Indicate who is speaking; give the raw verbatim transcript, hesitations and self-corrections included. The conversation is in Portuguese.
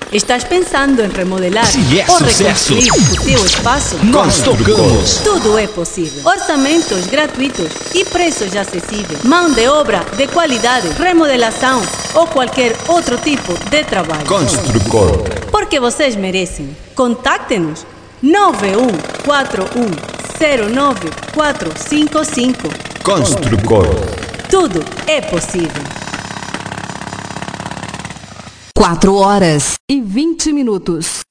Speaker 1: Estás pensando em remodelar
Speaker 2: Se é
Speaker 1: ou
Speaker 2: sucesso,
Speaker 1: reconstruir o teu espaço?
Speaker 2: nós tocamos.
Speaker 1: Tudo é possível. Orçamentos gratuitos e preços acessíveis. Mão de obra de qualidade, remodelação ou qualquer outro tipo de trabalho.
Speaker 2: Construcor.
Speaker 1: Porque vocês merecem. Contacte-nos nove um quatro um zero nove quatro cinco cinco.
Speaker 2: Construcor.
Speaker 1: Tudo é possível.
Speaker 3: Quatro horas e vinte minutos.